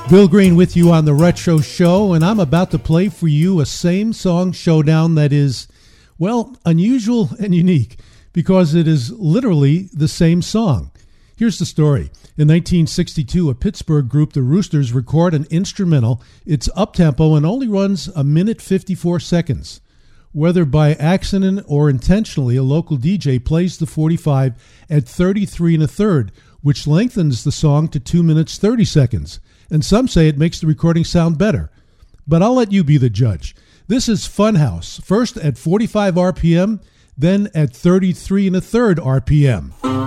Bill Green with you on the Retro Show, and I'm about to play for you a same-song showdown that is, well, unusual and unique because it is literally the same song. Here's the story. In 1962, a Pittsburgh group, the Roosters, record an instrumental. It's up-tempo and only runs a minute 54 seconds. Whether by accident or intentionally, a local DJ plays the 45 at 33 1/3, which lengthens the song to 2 minutes 30 seconds. And some say it makes the recording sound better. But I'll let you be the judge. This is Funhouse, first at 45 RPM, then at 33 1/3 RPM.